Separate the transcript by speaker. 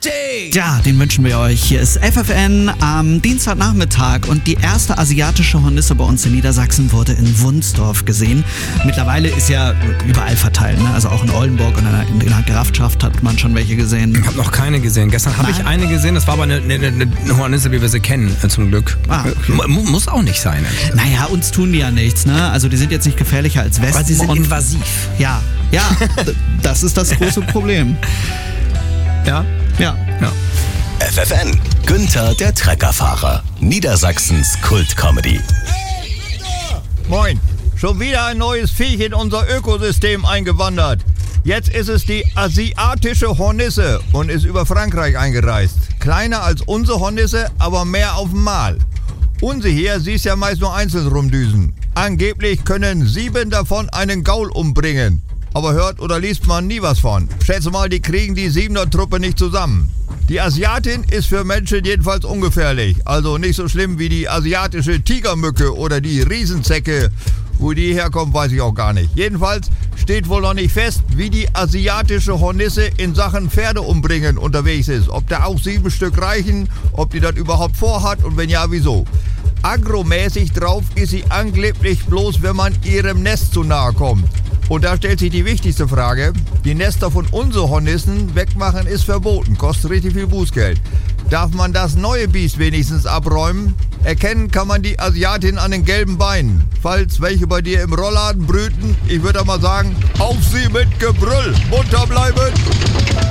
Speaker 1: Party!
Speaker 2: Ja, den wünschen wir euch. Hier ist FFN am Dienstagnachmittag und die erste asiatische Hornisse bei uns in Niedersachsen wurde in Wunsdorf gesehen. Mittlerweile ist ja überall verteilt, ne? Also auch in Oldenburg und in der Grafschaft hat man schon welche gesehen.
Speaker 1: Ich habe noch keine gesehen. Gestern habe ich eine gesehen, das war aber eine Hornisse, wie wir sie kennen, zum Glück. Muss auch nicht sein.
Speaker 2: Naja, uns tun die ja nichts, ne? Also die sind jetzt nicht gefährlicher als Wespen.
Speaker 1: Aber sie sind invasiv.
Speaker 2: Ja, das ist das große Problem.
Speaker 1: Ja?
Speaker 2: Ja.
Speaker 3: FFN, Günther der Treckerfahrer, Niedersachsens Kult-Comedy.
Speaker 4: Moin, schon wieder ein neues Viech in unser Ökosystem eingewandert. Jetzt ist es die asiatische Hornisse und ist über Frankreich eingereist. Kleiner als unsere Hornisse, aber mehr auf dem Mal. Unsere hier siehst ja meist nur einzeln rumdüsen. Angeblich können 7 davon einen Gaul umbringen. Aber hört oder liest man nie was von. Schätze mal, die kriegen die 7er-Truppe nicht zusammen. Die Asiatin ist für Menschen jedenfalls ungefährlich. Also nicht so schlimm wie die asiatische Tigermücke oder die Riesenzecke. Wo die herkommt, weiß ich auch gar nicht. Jedenfalls steht wohl noch nicht fest, wie die asiatische Hornisse in Sachen Pferde umbringen unterwegs ist. Ob da auch 7 Stück reichen, ob die das überhaupt vorhat und wenn ja, wieso. Agromäßig drauf ist sie angeblich bloß, wenn man ihrem Nest zu nahe kommt. Und da stellt sich die wichtigste Frage, die Nester von unseren Hornissen wegmachen ist verboten, kostet richtig viel Bußgeld. Darf man das neue Biest wenigstens abräumen? Erkennen kann man die Asiatin an den gelben Beinen. Falls welche bei dir im Rollladen brüten, ich würde mal sagen, auf sie mit Gebrüll, munter bleiben!